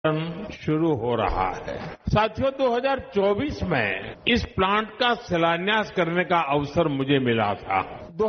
शुरू हो रहा है। साथियों, 2024 में इस प्लांट का शिलान्यास करने का अवसर मुझे मिला था।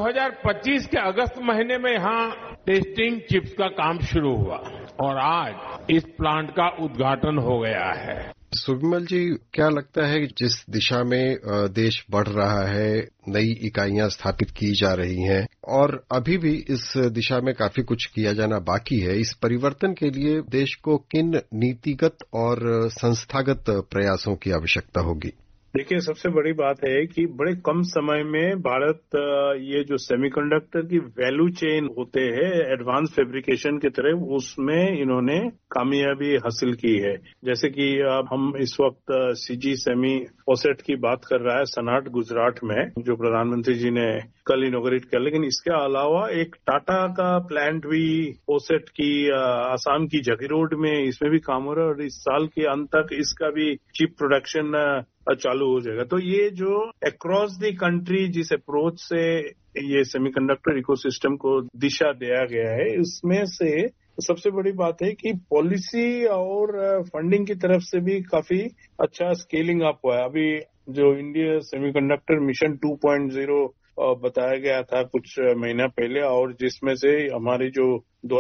2025 के अगस्त महीने में यहां टेस्टिंग चिप्स का काम शुरू हुआ और आज इस प्लांट का उद्घाटन हो गया है। सुविमल जी, क्या लगता है कि जिस दिशा में देश बढ़ रहा है, नई इकाइयां स्थापित की जा रही हैं और अभी भी इस दिशा में काफी कुछ किया जाना बाकी है, इस परिवर्तन के लिए देश को किन नीतिगत और संस्थागत प्रयासों की आवश्यकता होगी? देखिए, सबसे बड़ी बात है कि बड़े कम समय में भारत ये जो सेमीकंडक्टर की वैल्यू चेन होते हैं एडवांस फैब्रिकेशन की तरह, उसमें इन्होंने कामयाबी हासिल की है। जैसे कि अब हम इस वक्त सीजी सेमी ओसेट की बात कर रहा है सनाट गुजरात में, जो प्रधानमंत्री जी ने कल इनॉग्रेट किया। लेकिन इसके अलावा एक टाटा का प्लांट भी ओसेट की आसाम की जगीरोड में, इसमें भी काम हो रहा है और इस साल के अंत तक इसका भी चिप प्रोडक्शन चालू हो जाएगा। तो ये जो अक्रॉस द कंट्री जिस अप्रोच से ये सेमीकंडक्टर इकोसिस्टम को दिशा दिया गया है, इसमें से सबसे बड़ी बात है कि पॉलिसी और फंडिंग की तरफ से भी काफी अच्छा स्केलिंग अप हुआ है। अभी जो इंडिया सेमीकंडक्टर मिशन 2.0 बताया गया था कुछ महीना पहले, और जिसमें से हमारी जो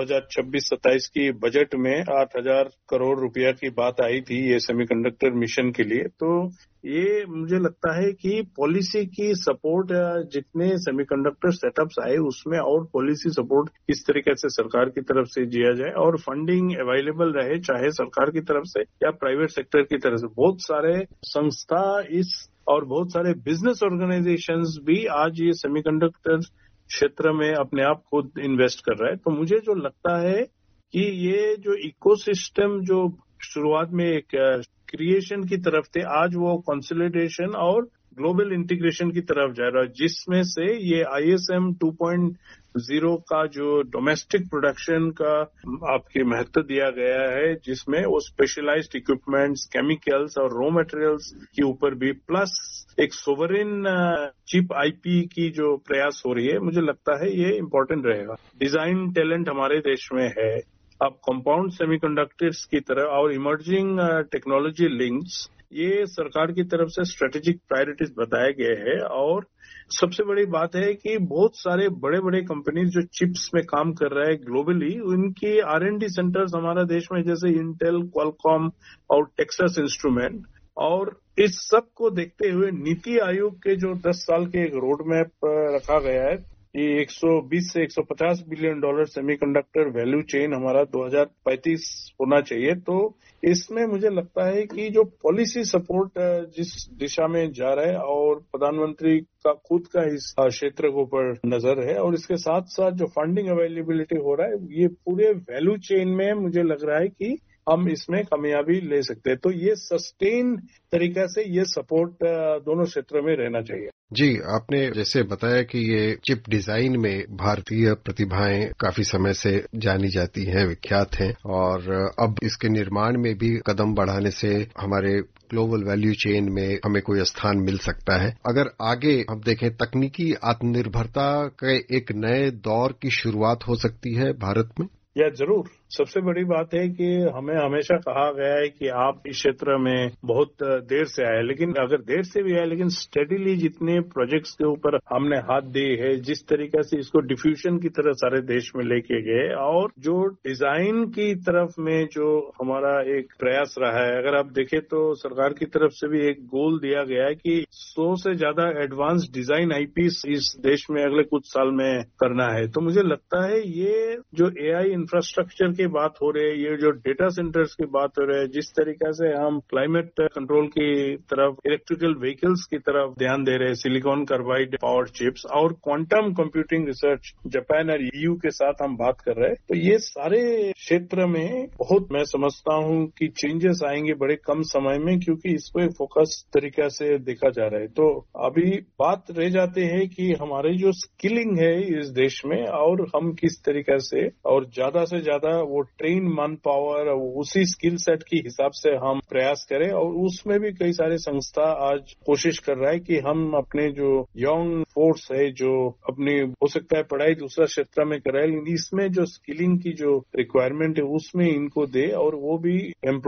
2026-27 की बजट में 8,000 करोड़ रुपया की बात आई थी ये सेमीकंडक्टर मिशन के लिए। तो ये मुझे लगता है कि पॉलिसी की सपोर्ट, जितने सेमीकंडक्टर सेटअप्स आए उसमें और पॉलिसी सपोर्ट किस तरीके से सरकार की तरफ से दिया जाए और फंडिंग अवेलेबल रहे, चाहे सरकार की तरफ से या प्राइवेट सेक्टर की तरफ से। बहुत सारे संस्था इस और बहुत सारे बिजनेस ऑर्गेनाइजेशंस भी आज ये सेमीकंडक्टर क्षेत्र में अपने आप खुद इन्वेस्ट कर रहा है। तो मुझे जो लगता है कि ये जो इकोसिस्टम जो शुरुआत में एक क्रिएशन की तरफ थे, आज वो कंसोलिडेशन और ग्लोबल इंटीग्रेशन की तरफ जा रहा है, जिसमें से ये ISM 2.0 का जो डोमेस्टिक प्रोडक्शन का आपके महत्व दिया गया है, जिसमें वो स्पेशलाइज्ड इक्विपमेंट्स, केमिकल्स और रॉ मटेरियल्स के ऊपर भी, प्लस एक सोवरेन चिप IP की जो प्रयास हो रही है, मुझे लगता है ये इम्पोर्टेंट रहेगा। डिजाइन टैलेंट हमारे देश में है। अब कंपाउंड सेमीकंडक्टर्स की तरह और इमर्जिंग टेक्नोलॉजी लिंक्स, ये सरकार की तरफ से स्ट्रेटेजिक प्रायोरिटीज बताए गए हैं। और सबसे बड़ी बात है कि बहुत सारे बड़े बड़े कंपनीज जो चिप्स में काम कर रहे हैं ग्लोबली, उनकी R&D सेंटर्स हमारा देश में, जैसे इंटेल, क्वालकॉम और टेक्सास इंस्ट्रूमेंट, और इस सब को देखते हुए नीति आयोग के जो 10 साल के एक रोड मैप रखा गया है, ये 120 से 150 billion dollar semiconductor value chain हमारा 2035 होना चाहिए। तो इसमें मुझे लगता है कि जो पॉलिसी सपोर्ट जिस दिशा में जा रहा है और प्रधानमंत्री का खुद का इस क्षेत्र के ऊपर नजर है, और इसके साथ साथ जो फंडिंग अवेलेबिलिटी हो रहा है, ये पूरे वैल्यू चेन में मुझे लग रहा है कि हम इसमें कामयाबी ले सकते हैं। तो ये सस्टेन तरीका से ये सपोर्ट दोनों क्षेत्रों में रहना चाहिए। जी, आपने जैसे बताया कि ये चिप डिजाइन में भारतीय प्रतिभाएं काफी समय से जानी जाती हैं, विख्यात हैं, और अब इसके निर्माण में भी कदम बढ़ाने से हमारे ग्लोबल वैल्यू चेन में हमें कोई स्थान मिल सकता है। अगर आगे हम देखें, तकनीकी आत्मनिर्भरता के एक नए दौर की शुरुआत हो सकती है भारत में? या जरूर। सबसे बड़ी बात है कि हमें हमेशा कहा गया है कि आप इस क्षेत्र में बहुत देर से आए, लेकिन अगर देर से भी आए, लेकिन स्टेडीली जितने प्रोजेक्ट्स के ऊपर हमने हाथ दिए है, जिस तरीके से इसको डिफ्यूजन की तरह सारे देश में लेके गए, और जो डिजाइन की तरफ में जो हमारा एक प्रयास रहा है, अगर आप देखें तो सरकार की तरफ से भी एक गोल दिया गया है कि 100 से ज्यादा एडवांस डिजाइन IPs इस देश में अगले कुछ साल में करना है। तो मुझे लगता है ये जो AI इंफ्रास्ट्रक्चर की बात हो रही है, ये जो डेटा सेंटर्स की बात हो रही है, जिस तरीके से हम क्लाइमेट कंट्रोल की तरफ, इलेक्ट्रिकल व्हीकल्स की तरफ ध्यान दे रहे हैं, सिलिकॉन कार्बाइड पावर चिप्स और क्वांटम कंप्यूटिंग रिसर्च जापान और EU के साथ हम बात कर रहे हैं, तो ये सारे क्षेत्र में बहुत, मैं समझता हूं कि चेंजेस आएंगे बड़े कम समय में, क्योंकि इसको एक फोकस तरीके से देखा जा रहा है। तो अभी बात रह जाते हैं कि हमारी जो स्किलिंग है इस देश में, और हम किस तरीके से और ज्यादा से ज्यादा वो ट्रेन मैन पावर, उसी स्किल सेट के हिसाब से हम प्रयास करें। और उसमें भी कई सारे संस्था आज कोशिश कर रहा है कि हम अपने जो यंग फोर्स है, जो अपनी हो सकता है पढ़ाई दूसरा क्षेत्र में कराए, लेकिन इसमें जो स्किलिंग की जो रिक्वायरमेंट है उसमें इनको दे, और वो भी